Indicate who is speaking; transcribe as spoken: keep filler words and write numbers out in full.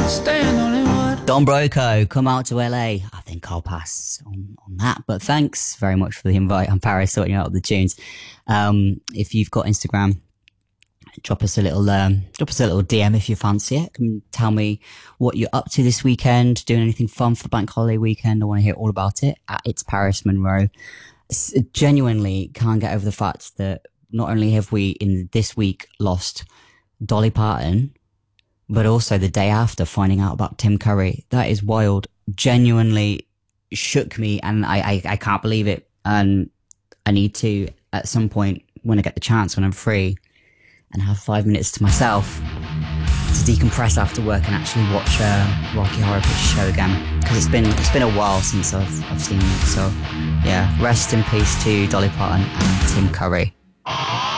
Speaker 1: staying only one.
Speaker 2: Don Broco, come out to L A. I think I'll pass on, on that, but thanks very much for the invite. I'm Paris, sorting out the tunes. Um, if you've got Instagram, drop us a little, um, drop us a little D M if you fancy it. Come tell me what you're up to this weekend, doing anything fun for the bank holiday weekend. I want to hear all about it. At It's Paris Monroe. S- genuinely can't get over the fact that not only have we in this week lost Dolly Parton, but also the day after finding out about Tim Curry. That is wild. Genuinely shook me, and I, I, I can't believe it. And I need to, at some point, when I get the chance, when I'm free, and have five minutes to myself to decompress after work and actually watch uh, Rocky Horror Picture Show again, because it's been it's been a while since I've I've seen it. So yeah, rest in peace to Dolly Parton and Tim Curry.